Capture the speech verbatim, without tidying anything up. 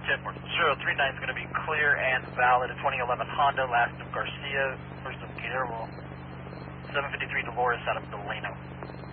ten four. zero three nine is going to be clear and valid. A twenty eleven Honda, last of Garcia, first of Guillermo. seven fifty-three Dolores out of Delano.